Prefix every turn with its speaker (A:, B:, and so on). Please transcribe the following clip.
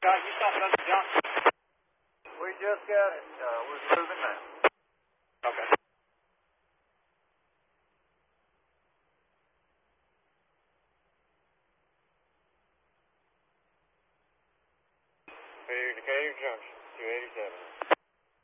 A: You stopped under junction.
B: We just got it. We're moving now.
A: Okay.
B: Decatur Junction, 287.